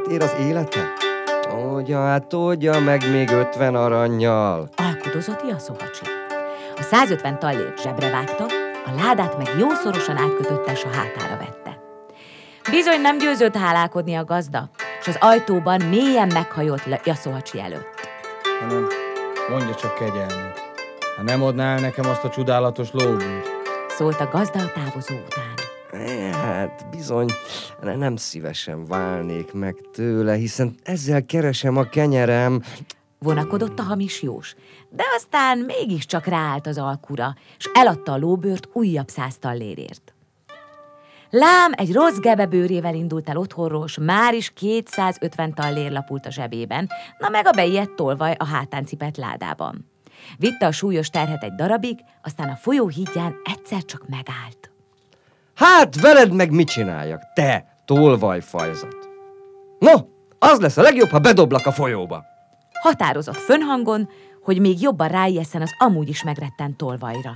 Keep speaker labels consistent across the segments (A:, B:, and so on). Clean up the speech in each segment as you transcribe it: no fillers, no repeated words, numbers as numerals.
A: sokat ér az élete? Oldja meg még 50 arannyal.
B: Alkudozott Jaszóhacsi. A 150 tallért zsebre vágta, a ládát meg jószorosan átkötötte, s a hátára vette. Bizony nem győzött hálálkodni a gazda, és az ajtóban mélyen meghajolt Jaszóhacsi előtt.
C: Hanem mondja csak kegyelmet, ha nem adná el nekem azt a csodálatos lóbűrt.
B: Szólt a gazda a távozó után.
A: Hát bizony, nem szívesen válnék meg tőle, hiszen ezzel keresem a kenyerem.
B: Vonakodott a hamis jós, de aztán mégiscsak ráállt az alkura, és eladta a lóbőrt újabb 100 tallérért. Lám egy rossz gebebőrével indult el otthonról, s már is 250 tallér lapult a zsebében, na meg a beijedt tolvaj a hátán cipett ládában. Vitte a súlyos terhet egy darabig, aztán a folyó hídján egyszer csak megállt.
A: Hát veled meg mit csináljak, te tolvajfajzat? No, az lesz a legjobb, ha bedoblak a folyóba.
B: Határozott fönhangon, hogy még jobban ráijesszen az amúgy is megrettent tolvajra.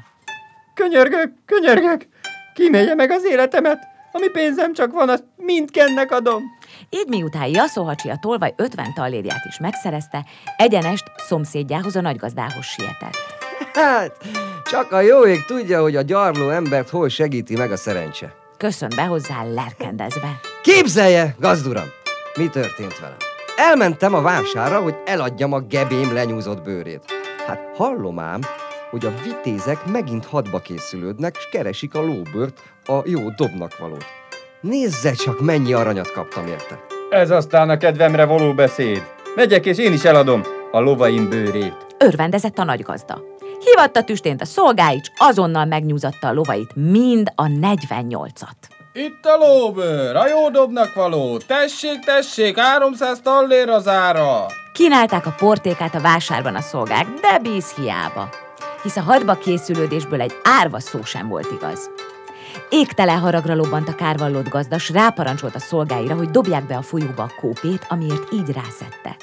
D: Könyörgök, kímélje meg az életemet, ami pénzem csak van, azt mind Kennek adom.
B: Így miután Jaszóhacsi a tolvaj 50 tallérját is megszerezte, egyenest szomszédjához, a nagygazdához sietett.
A: Hát, csak a jó ég tudja, hogy a gyarló embert hol segíti meg a szerencse.
B: Köszönt be hozzá lelkendezve.
A: Képzelje, gazduram, mi történt velem. Elmentem a vásárra, hogy eladjam a gebém lenyúzott bőrét. Hát hallom ám, hogy a vitézek megint hadba készülődnek, s keresik a lóbőrt, a jó dobnak valót. Nézze csak, mennyi aranyat kaptam érte.
D: Ez aztán a kedvemre való beszéd. Megyek és én is eladom a lovaim bőrét.
B: Örvendezett a nagygazda. Hívatta tüstént a szolgáit, s azonnal megnyúzatta a lovait, mind a 48-at.
C: Itt a lóbőr, a jó dobnak való. Tessék, 300 tallér az ára.
B: Kínálták a portékát a vásárban a szolgák, de bíz hiába, hisz a hadba készülődésből egy árva szó sem volt igaz. Égtelen haragra lobbant a kárvallott gazda, s ráparancsolt a szolgáira, hogy dobják be a folyóba a kópét, amiért így rászedte.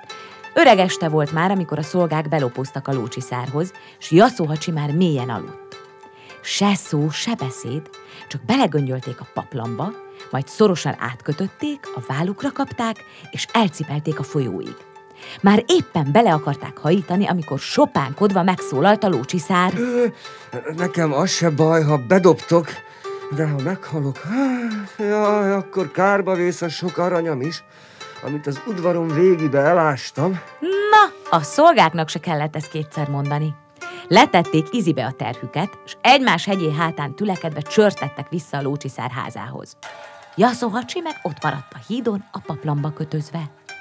B: Öreg este volt már, amikor a szolgák belopóztak a lócsiszárhoz, s Jaszóhacsi már mélyen aludt. Se szó, se beszéd, csak belegöngyölték a paplamba, majd szorosan átkötötték, a vállukra kapták, és elcipelték a folyóig. Már éppen bele akarták hajítani, amikor sopánkodva megszólalt a lócsiszár.
A: Nekem az se baj, ha bedobtok, de ha meghalok, jaj, akkor kárba vész a sok aranyam is, amit az udvaron végibe elástam.
B: Na, a szolgáknak se kellett ezt kétszer mondani. Letették izibe a terhüket, s egymás hegyé hátán tülekedve csörtettek vissza a lócsiszár házához. Jaszóhacsi meg ott maradt a hídon, a paplamba kötözve.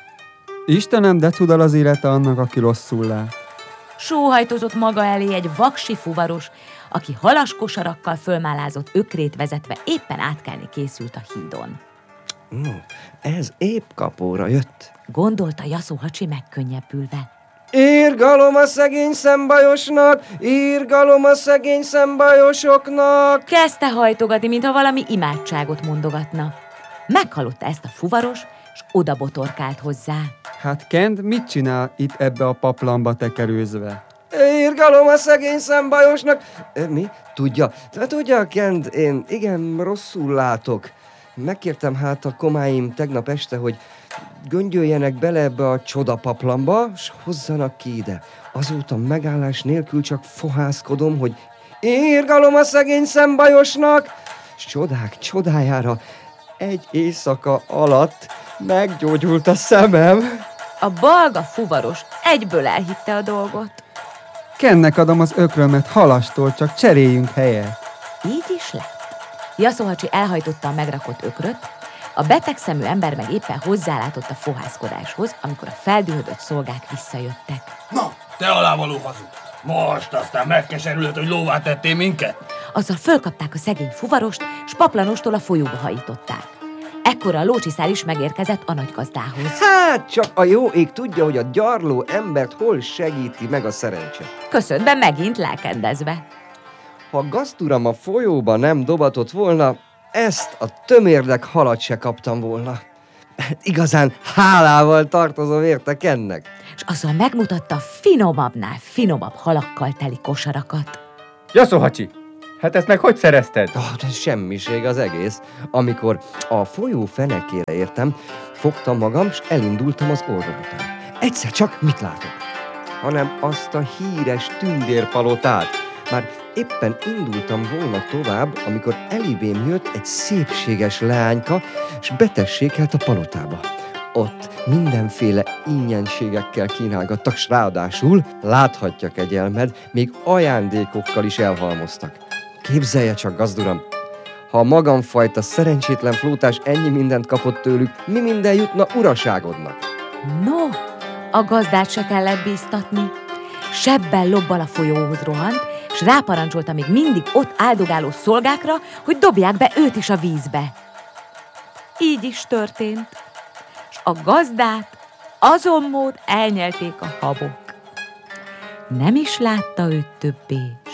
E: Istenem, de cudal az élete annak, aki rosszul lát.
B: Sóhajtozott maga elé egy vaksi fuvaros, aki halaskosarakkal fölmálázott ökrét vezetve éppen átkelni készült a hídon.
A: Ez épp kapóra jött,
B: Gondolta Jaszóhacsi megkönnyebbülve.
A: Írgalom a szegény szembajosnak, írgalom a szegény szembajosoknak.
B: Kezdte hajtogatni, mintha valami imádságot mondogatna. Meghallotta ezt a fuvaros, s oda botorkált hozzá.
E: Hát Kent mit csinál itt ebbe a paplamba tekerőzve?
A: Írgalom a szegény szembajosnak. Mi? Tudja, Kent, én igen rosszul látok. Megkértem hát a komáim tegnap este, hogy göngyöljenek bele ebbe a csodapaplamba, s hozzanak ki ide. Azóta megállás nélkül csak fohászkodom, hogy írgalom a szegény szembajosnak, s csodák csodájára egy éjszaka alatt meggyógyult a szemem.
B: A balga fuvaros egyből elhitte a dolgot.
E: Kennek adom az ökrömet halastól, csak cseréljünk helyet.
B: Így is lett. Jaszóhacsi elhajtotta a megrakott ökröt, a betegszemű ember meg éppen hozzálátott a fohászkodáshoz, amikor a feldühödött szolgák visszajöttek.
C: Na, te alávaló hazug! Most aztán megkeserülhet, hogy lóvá tettél minket?
B: Azzal fölkapták a szegény fuvarost, s paplanostól a folyóba hajították. Ekkora a lócsiszár is megérkezett a nagygazdához.
A: Hát csak a jó ég tudja, hogy a gyarló embert hol segíti meg a szerencse.
B: Köszönt be megint lelkendezve.
A: Ha gazduram a folyóba nem dobatott volna, ezt a tömérdek halat se kaptam volna. Igazán hálával tartozom érte Kennek.
B: És azzal megmutatta finomabbnál finomabb halakkal teli kosarakat.
D: Jaszóhacsi, Hát ezt meg hogy szerezted?
A: Ez semmiség az egész. Amikor a folyó fenekére értem, fogtam magam, és elindultam az orrom után. Egyszer csak mit látok? Hanem azt a híres tündérpalotát. Már éppen indultam volna tovább, amikor elibém jött egy szépséges leányka, és betessékelt a palotába. Ott mindenféle ingyenségekkel kínálgattak, s ráadásul, láthatja kegyelmed, még ajándékokkal is elhalmoztak. Képzelje csak, gazduram, ha a magamfajta szerencsétlen flótás ennyi mindent kapott tőlük, mi minden jutna uraságodnak?
B: No, a gazdát se kellett bíztatni. Sebbel lobbal a folyóhoz rohant, s ráparancsolta még mindig ott áldogáló szolgákra, hogy dobják be őt is a vízbe. Így is történt, s a gazdát azon mód elnyelték a habok. Nem is látta őt többé